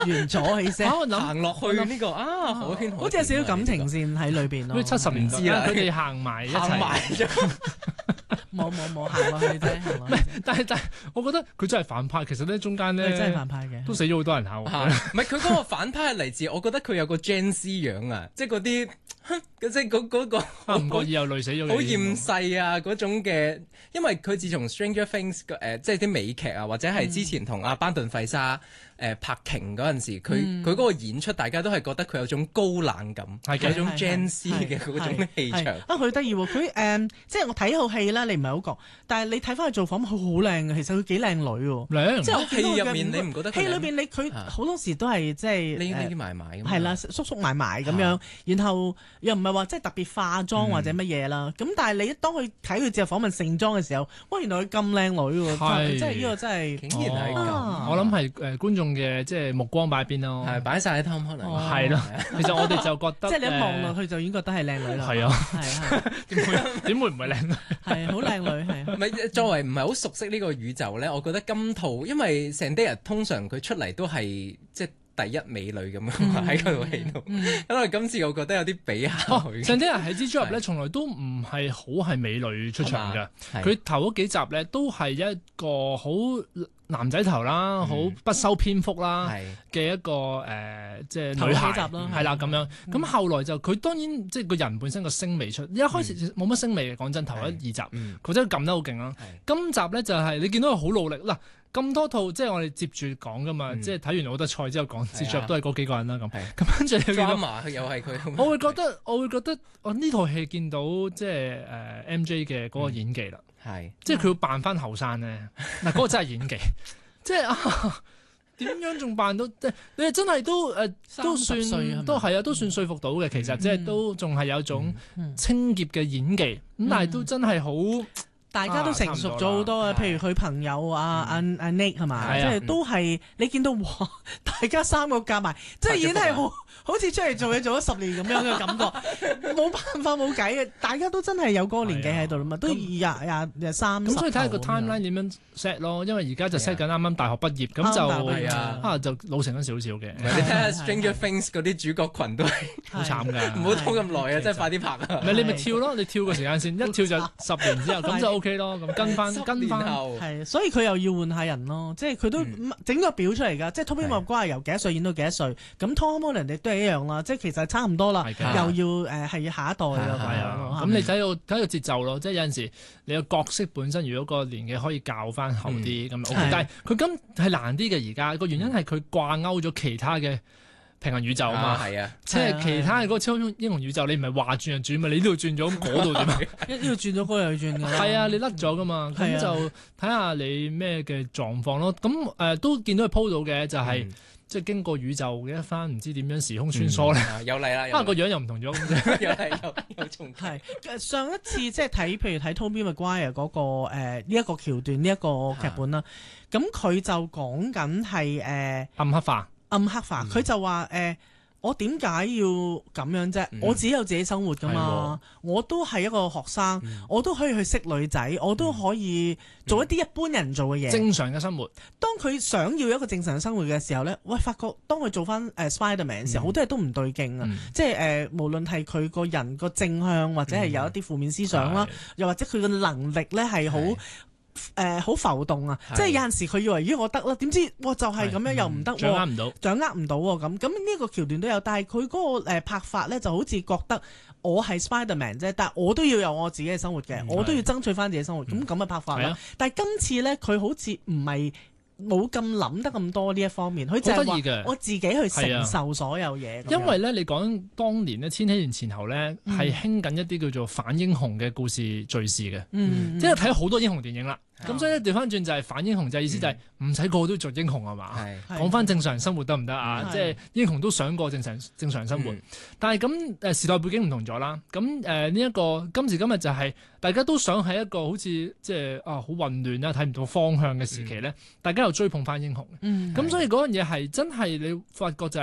完咗起聲， 行落去呢個海天好似有少少感情線喺裏邊咯。 好似70年知啦佢哋行埋一齊。 行埋咗。 冇行落去啫，行落去但係，我覺得佢真係反派。其實咧中間咧佢真係反派嘅， 都死咗好多人下喎。 唔係佢嗰個反派係嚟自，我覺得佢有個 Gen Z 樣啊，即係嗰啲，即係嗰個唔覺意又累死咗好厭世啊嗰種嘅。因為佢自從 Stranger Things 即係啲美劇啊，或者係之前同阿班頓費沙拍鯨嗰陣時，佢嗰個演出，大家都係覺得佢有種高冷感，係有種 Gen Z 嘅嗰種氣場。 佢得意喎，佢即係我睇套戲啦，你唔係好覺，但係你睇翻佢做訪問，佢好靚嘅，其實佢幾靚女喎。 靚， 即係戲入面你唔覺得？ 戲裏邊佢好多時都係即係匿埋埋咁。 係啦，縮埋埋咁樣，然後又唔係話即係特別化妝或者乜嘢啦。咁但係你當佢睇佢接受訪問盛裝嘅時候，哇！原來佢咁靚女喎，即係呢個真係竟然係咁。 我諗係觀眾嘅即係目光擺邊咯， 係擺晒喺 Tom Holland。 係咯，其實我哋就覺得即係你一望落去就已經覺得係靚女啦。 係啊， 係點會唔係靚女？ 係好靚女係。 唔係作為唔係好熟悉呢個宇宙咧，我覺得今套因為 Zendaya 通常佢出嚟都係即係第一美女咁樣喺嗰套戲度，因為今次我覺得有啲比較。 Zendaya喺蜘蛛俠咧，從來都唔係好係美女出場嘅，佢頭嗰幾集咧都係一個好男仔頭啦，好不修邊幅啦嘅一個即係女孩係啦咁樣。咁後來就佢當然即係個人本身個聲味出，一開始冇乜聲味嘅，講真頭一二集佢真係撳得好勁啦。今集咧就係你見到佢好努力嗱。咁多套即係我哋接住講噶嘛，即係睇完好多賽之後講蜘蛛俠都係嗰幾個人啦咁。咁跟住你見到又係佢。 我會覺得我呢套戲見到即係MJ 嘅嗰個演技啦，即係佢要扮翻後生咧，嗱嗰個真係演技，即係點樣仲扮到即係你真係都算都係啊，都算說服到嘅。其實即係都仲係有種清潔嘅演技，咁但係都真係好。 大家都成熟咗好多啊！譬如佢朋友阿 Nick 係嘛，即係都係你見到哇！大家三個夾埋，即係已經係好似出嚟做嘢做咗10年咁樣嘅感覺，冇辦法冇計嘅，大家都真係有嗰個年紀喺度啦嘛，都23。 咁所以睇下個 timeline 點樣 set 咯，因為而家就 set 緊啱啱大學畢業，咁就老成咗少少嘅。 你睇下 Stranger Things 嗰啲主角群都係好慘㗎， 唔好拖咁耐啊！真係快啲拍啊！ 唔係你咪跳咯，你跳個時間線，一跳就10年之後，咁就 OK 咯，咁跟翻係，所以佢又要換下人咯，即係佢都整個表出嚟㗎，即係 Tobey Maguire由幾多歲演到幾多歲，咁 Tom Holland 亦都係一樣啦，即係其實差唔多啦，又要係下一代啦。 咁你睇個節奏咯，即係有陣時你個角色本身如果個年紀可以較翻後啲咁 OK，但係佢今係難啲嘅而家個原因係佢掛鈎咗其他嘅平行宇宙啊嘛，即係其他嘅嗰個超英雄宇宙，你唔係話轉就轉嘛，你呢度轉咗，咁嗰度點啊？ 呢度轉咗，嗰度又轉㗎。 係啊，你甩咗噶嘛，咁就睇下你咩嘅狀況咯。咁都見到佢鋪到嘅，就係即係經過宇宙嘅一番唔知點樣時空穿梭咧， 又嚟啦， 個樣又唔同咗， 又係又重係上一次即係睇，譬如睇 Tobey Maguire 嗰個呢一個橋段呢一個劇本啦，咁佢就講緊係暗黑化。 佢就話我點解要咁樣啫？我自己有自己生活噶嘛，我都係一個學生，我都可以去識女仔，我都可以做一啲一般人做嘅嘢， 正常嘅生活。 當佢想要一個正常嘅生活嘅時候咧，喂，發覺當佢做翻Spider-Man 嘅時候，好多嘢都唔對勁啊！即係無論係佢個人個正向，或者係有一啲負面思想啦，又或者佢嘅能力咧係好浮動啊！即係有陣時佢以為咦我得啦，點知就係咁樣又唔得，掌握唔到咁呢個橋段都有，但係佢嗰個拍法咧就好似覺得我係 Spider-Man 啫，但係我都要有我自己嘅生活嘅，我都要爭取翻自己生活，咁嘅拍法啦。但係今次咧佢好似唔係冇咁諗得咁多呢一方面，佢就係話我自己去承受所有嘢。 因為咧，你講當年咧千禧年前後咧係興緊一啲叫做反英雄嘅故事敘事嘅，即係睇好多英雄電影啦。咁所以咧調翻轉就係反英雄，就係意思就係唔使個個都做英雄係嘛？講翻正常生活得唔得啊？即係英雄都想過正常生活，但係咁時代背景唔同咗啦。咁呢一個今時今日就係大家都想喺一個好似即係好混亂啦，睇唔到方向嘅時期咧，大家又追捧翻英雄。咁所以嗰樣嘢係真係你發覺就係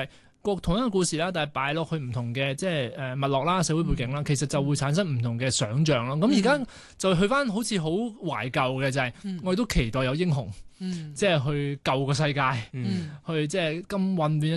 同一個故事啦，但係擺落去唔同嘅即係脈絡啦、社會背景啦，其實就會產生唔同嘅想像咯。咁而家就去翻好似好懷舊嘅就係，我哋都期待有英雄，即係去救個世界，去即係咁混亂嘅